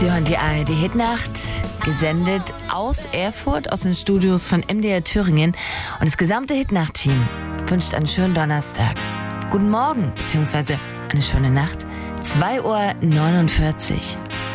Sie hören die ARD Hitnacht, gesendet aus Erfurt, aus den Studios von MDR Thüringen. Und das gesamte Hitnacht-Team wünscht einen schönen Donnerstag. Guten Morgen, beziehungsweise eine schöne Nacht. 2:49 Uhr.